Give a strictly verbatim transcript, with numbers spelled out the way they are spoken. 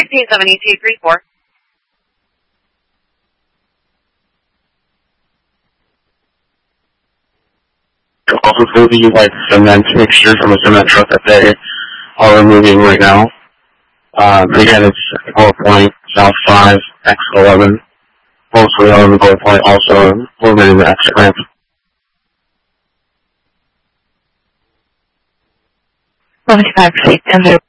sixteen seventy two three four. Also moving like cement mixture from a cement truck that they are removing right now. Um, again, it's four point South five, X eleven. Mostly on the four point, also moving in the X ramp. seventy-five feet, ten zero.